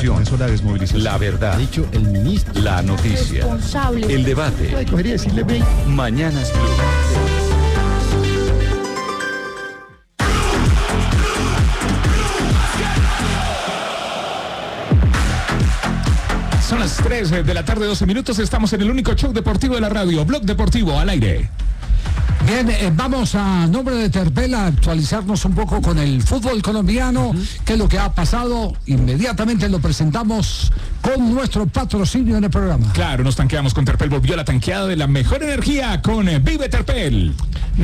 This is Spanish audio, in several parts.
información, la verdad, la noticia, el debate. Mañanas Blue. Son las 3 de la tarde, 12 minutos. Estamos en el único show deportivo de la radio, Blog Deportivo al aire. Bien, vamos a nombre de Terpel a actualizarnos un poco con el fútbol colombiano, qué es lo que ha pasado. Inmediatamente lo presentamos con nuestro patrocinio en el programa. Claro, nos tanqueamos con Terpel. Volvió la tanqueada de la mejor energía con Vive Terpel.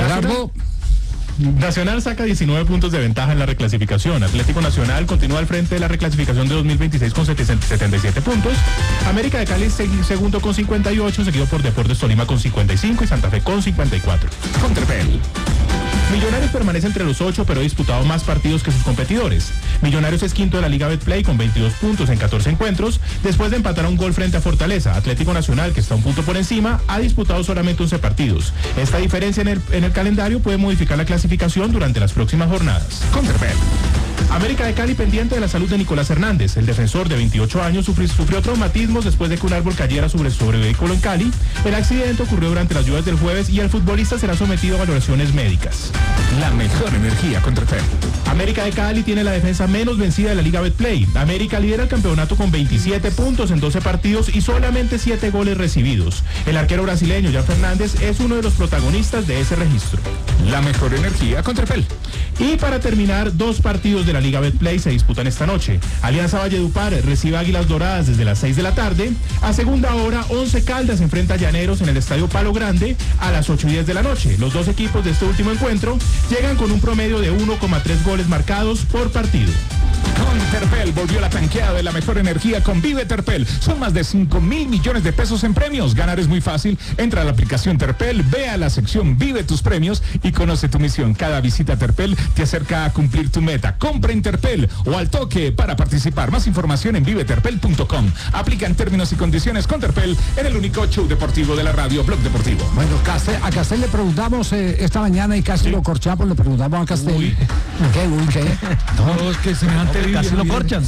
Nacional saca 19 puntos de ventaja en la reclasificación. Atlético Nacional continúa al frente de la reclasificación de 2026 con 77 puntos. América de Cali segundo con 58, seguido por Deportes Tolima con 55 y Santa Fe con 54. Con Terpel. Millonarios permanece entre los 8, pero ha disputado más partidos que sus competidores. Millonarios es quinto de la Liga Betplay con 22 puntos en 14 encuentros, después de empatar a un gol frente a Fortaleza. Atlético Nacional, que está un punto por encima, ha disputado solamente 11 partidos. Esta diferencia en el calendario puede modificar la clasificación durante las próximas jornadas. Con Terpel. América de Cali pendiente de la salud de Nicolás Hernández. El defensor de 28 años sufrió traumatismos después de que un árbol cayera sobre su vehículo en Cali. El accidente ocurrió durante las lluvias del jueves y el futbolista será sometido a valoraciones médicas. La mejor energía con Terpel. América de Cali tiene la defensa menos vencida de la Liga Betplay. América lidera el campeonato con 27 puntos en 12 partidos y solamente 7 goles recibidos. El arquero brasileño Jan Fernández es uno de los protagonistas de ese registro. La mejor energía con Terpel. Y para terminar, 2 partidos de la Liga Betplay se disputan esta noche. Alianza Valledupar recibe Águilas Doradas desde las 6 de la tarde. A segunda hora, 11 Caldas enfrenta a Llaneros en el Estadio Palo Grande a las 8:10 de la noche. Los dos equipos de este último encuentro llegan con un promedio de 1,3 goles marcados por partido. Con Terpel volvió la tanqueada de la mejor energía con Vive Terpel. Son más de 5.000 millones de pesos en premios. Ganar es muy fácil. Entra a la aplicación Terpel, ve a la sección Vive tus premios y conoce tu misión. Cada visita a Terpel te acerca a cumplir tu meta. Compra en Terpel o al toque para participar. Más información en viveterpel.com. Aplican términos y condiciones con Terpel en el único show deportivo de la radio, Blog Deportivo. Bueno, a Castel le preguntamos esta mañana y casi lo corchamos. Le preguntamos a Castel. ¿Qué? No, es que semejante casi lo corchan.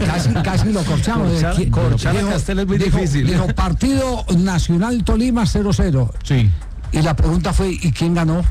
Casi lo corchamos. Corchar a Castel es muy difícil. Dijo, partido Nacional Tolima 0-0. Sí. Y la pregunta fue, ¿y quién ganó?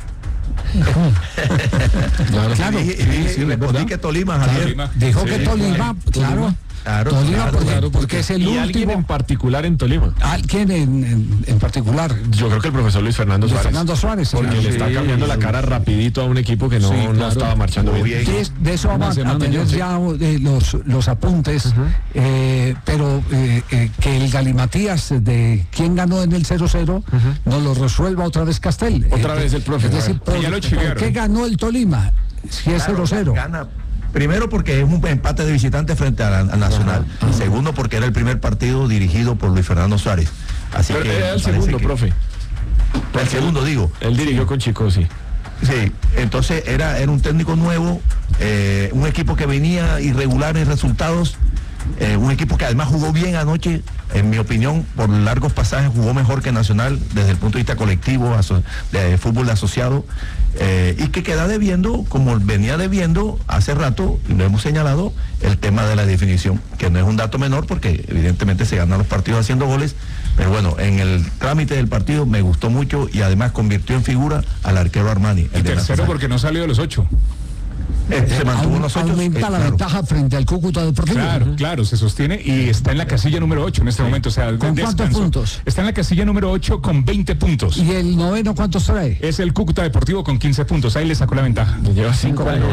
Claro. Sí, respondí que Tolima, Javier. Dijo que Tolima, claro. Tolima, porque es el último. ¿Alguien en particular en Tolima? ¿Quién en particular? Yo creo que el profesor Luis Fernando Suárez. Porque le está cambiando la cara rapidito a un equipo que no estaba marchando bien. De eso vamos a tener ya los apuntes, pero que el galimatías de quién ganó en el 0-0 nos lo resuelva otra vez Castel. Otra vez el profesor. Es decir, ¿por qué ganó el Tolima si es 0-0? Gana. Primero porque es un empate de visitante frente al Nacional. Segundo porque era el primer partido dirigido por Luis Fernando Suárez. Así pero que era el segundo, profe. El segundo, digo. Él dirigió con Chico, sí. Sí, entonces era un técnico nuevo, un equipo que venía irregular en resultados, un equipo que además jugó bien anoche, en mi opinión, por largos pasajes jugó mejor que Nacional desde el punto de vista colectivo, de fútbol asociado, y que queda debiendo, como venía debiendo hace rato, y lo hemos señalado, el tema de la definición, que no es un dato menor porque evidentemente se ganan los partidos haciendo goles, pero bueno, en el trámite del partido me gustó mucho y además convirtió en figura al arquero Armani. El tercero porque no salió de los 8. Se mantuvo unos 8. Aumenta la ventaja frente al Cúcuta Deportivo. Claro, se sostiene y está en la casilla número 8 en este momento. O sea, ¿con cuántos puntos? Está en la casilla número 8 con 20 puntos. ¿Y el noveno cuántos trae? Es el Cúcuta Deportivo con 15 puntos. Ahí le sacó la ventaja. Lleva 5 años.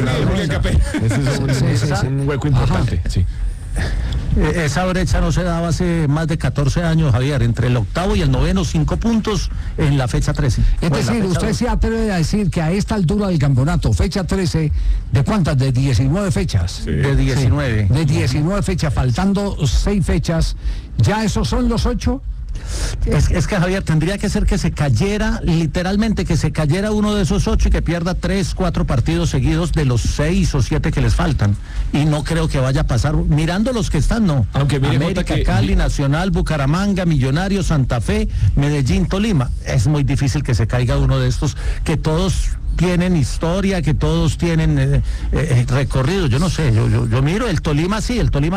Ese es un hueco importante. Sí. Esa brecha no se daba hace más de 14 años, Javier, entre el octavo y el noveno, 5 puntos en la fecha 13. Es decir, usted se atreve a decir que a esta altura del campeonato, fecha 13, ¿de cuántas? ¿De 19 fechas? Sí. De 19. Sí, de 19 fechas, faltando 6 fechas, ¿ya esos son los 8? Es que Javier, tendría que ser que se cayera, literalmente que se cayera uno de esos 8 y que pierda 3, 4 partidos seguidos de los 6 o 7 que les faltan. Y no creo que vaya a pasar, mirando los que están, no. Aunque mire, América, Cali, Nacional, Bucaramanga, Millonarios, Santa Fe, Medellín, Tolima. Es muy difícil que se caiga uno de estos, que todos tienen historia, que todos tienen recorrido. Yo no sé, yo miro el Tolima, sí, el Tolima